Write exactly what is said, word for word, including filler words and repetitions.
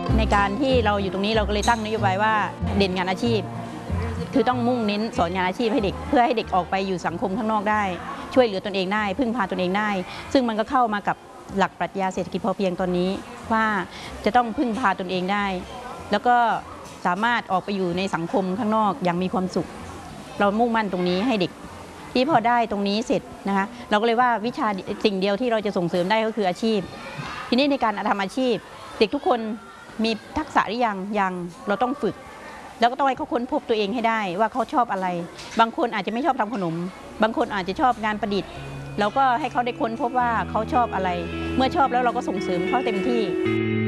ในการที่เราอยู่ตรงนี้เราก็เลยตั้งนโยบายว่าเด่นงานอาชีพคือต้องมุ่งเน้นสอนงานอาชีพให้เด็กเพื่อให้เด็กออกไปอยู่สังคมข้างนอกได้ช่วยเหลือตนเองได้พึ่งพาตนเองได้ซึ่งมันก็เข้ามากับหลักปรัชญาเศรษฐกิจพอเพียงตอนนี้ว่าจะต้องพึ่งพาตนเองได้แล้วก็สามารถออกไปอยู่ในสังคมข้างนอกอย่างมีความสุขเรามุ่งมั่นตรงนี้ให้เด็กที่พอได้ตรงนี้เสร็จนะคะเราก็เลยว่าวิชาสิ่งเดียวที่เราจะส่งเสริมได้ก็คืออาชีพทีนี้ในการทำอาชีพเด็กทุกคนมีทักษะหรือยังยังเราต้องฝึกแล้วก็ต้องให้เขาค้นพบตัวเองให้ได้ว่าเขาชอบอะไรบางคนอาจจะไม่ชอบทำขนมบางคนอาจจะชอบงานประดิษฐ์เราก็ให้เขาได้ค้นพบว่าเขาชอบอะไรเมื่อชอบแล้วเราก็ส่งเสริมเขาเต็มที่